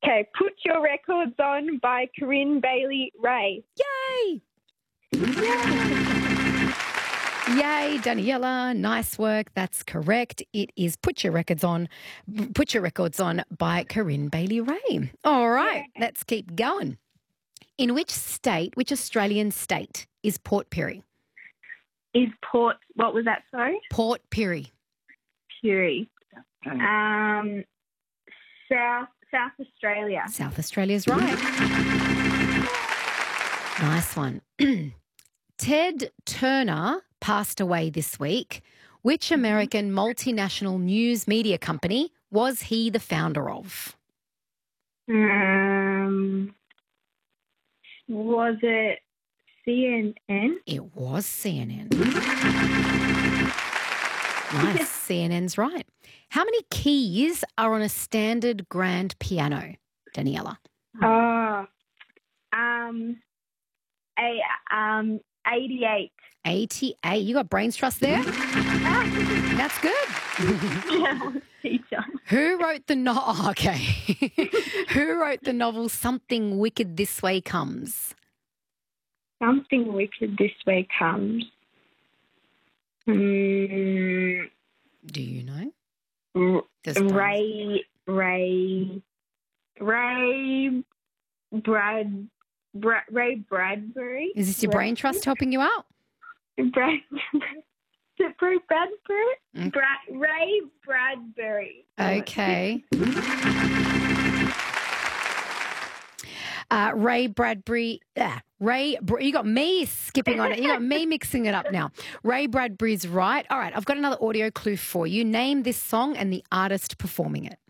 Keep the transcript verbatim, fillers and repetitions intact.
Okay, Put Your Records On by Corinne Bailey Ray. Yay! Yay, Daniela. Nice work. That's correct. It is Put Your Records On, Put Your Records On by Corinne Bailey Ray. All right, yeah. Let's keep going. In which state, which Australian state is Port Pirie? Is Port, what was that, sorry? Port Pirie. Pirie. Um, South, South Australia. South Australia's right. Nice one. Ted Turner passed away this week. Which American multinational news media company was he the founder of? Um, was it C N N? It was C N N. Nice. C N N's right. How many keys are on a standard grand piano, Daniela? Oh, um, a, um, eighty-eight. eighty-eight. You got brains trust there? That's good. Yeah, teacher. Who wrote the novel? Oh, okay. Who wrote the novel Something Wicked This Way Comes? Something Wicked This Way Comes. Hmm. Do you know? R- Ray, Ray, Ray, Brad, Bra- Ray Bradbury. Is this your brain trust helping you out? Brad, Ray Bradbury? Mm. Bra- Ray Bradbury. Okay. Uh, Ray Bradbury, uh, Ray, you got me skipping on it. You got me mixing it up now. Ray Bradbury's right. All right, I've got another audio clue for you. Name this song and the artist performing it.